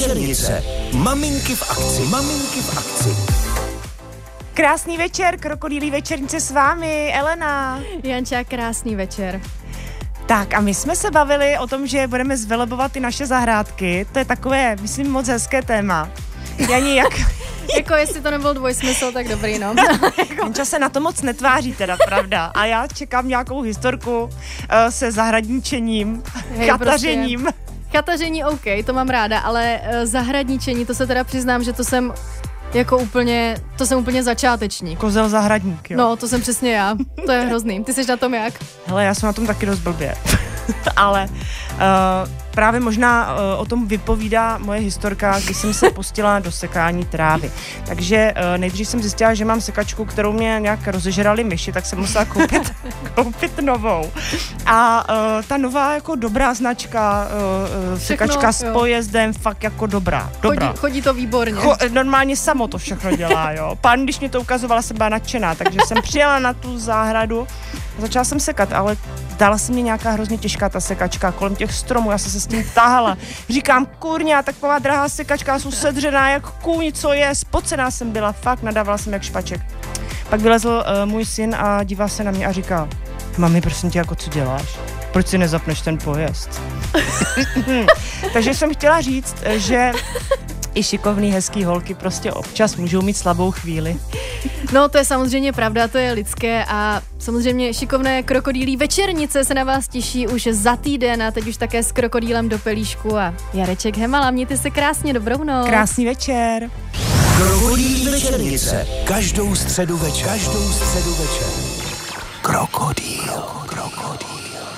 večernice. Maminky v akci. Maminky v akci. Krásný večer, krokodýlí večernice s vámi, Elena. Janča, krásný večer. Tak a my jsme se bavili o tom, že budeme zvelebovat ty naše zahrádky. To je takové, myslím, moc hezké téma. Jani, jak... Jako jestli to nebyl dvojsmysl, tak dobrý, no. Janča se na to moc netváří teda, pravda. A já čekám nějakou historku se zahradničením, chatařením. Prostě, chataření OK, to mám ráda, ale zahradničení, to se teda přiznám, že to jsem úplně začáteční. Kozel zahradník, jo. No, to jsem přesně já. To je hrozný. Ty jsi na tom jak? Hele, já jsem na tom taky dost blbě. Ale právě možná o tom vypovídá moje historka, když jsem se pustila do sekání trávy. Takže nejdřív jsem zjistila, že mám sekačku, kterou mě nějak rozežrali myši, tak jsem musela koupit novou. A ta nová jako dobrá značka, sekačka s pojezdem, fakt jako dobrá. Chodí to výborně. Normálně samo to všechno dělá, jo. Pán, když mě to ukazovala, jsem byla nadšená, takže jsem přijela na tu zahradu, začala jsem sekat, ale dala se mě nějaká hrozně těžká ta sekačka kolem těch stromů, já jsem se s tím tahala. Říkám, kurňa, taková drahá sekačka, jsou sedřená jak kůň, co je, spocená jsem byla, fakt, nadávala jsem jak špaček. Pak vylezl můj syn a dívá se na mě a říká, mami, prosím tě, jako co děláš? Proč si nezapneš ten pojezd? Takže jsem chtěla říct, že i šikovný, hezký holky prostě občas můžou mít slabou chvíli. No, to je samozřejmě pravda, to je lidské a samozřejmě šikovné krokodýlí večernice se na vás těší už za týden a teď už také s krokodýlem do pelíšku a Jareček Hemala. Mějte se krásně, dobrou noc. Krásný večer. Krokodýlí večernice. Každou středu večer. Krokodýl.